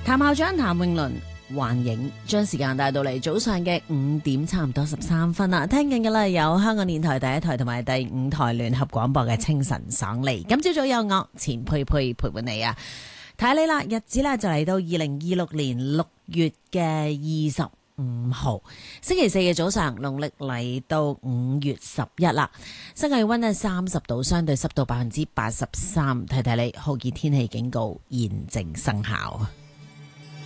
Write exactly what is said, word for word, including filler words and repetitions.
譚校長譚詠麟幻影，將時間帶到嚟早上嘅五點，差唔多十三分啦。聽緊嘅咧有香港電台第一台同埋第五台聯合廣播嘅清晨爽利。今朝早有我錢佩佩陪伴你啊！睇你啦，日子咧就嚟到二零二六年六月嘅二十五號星期四嘅早上，農曆嚟到五月十一啦。室氣溫係三十度，相對濕度百分之八十三。提提你，酷熱天氣警告現正生效。